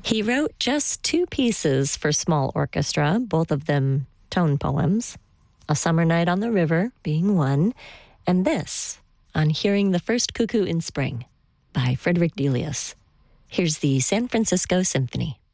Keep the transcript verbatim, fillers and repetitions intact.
He wrote just two pieces for small orchestra, both of them tone poems. A Summer Night on the River being one, and this, On Hearing the First Cuckoo in Spring, by Frederick Delius. Here's the San Francisco Symphony.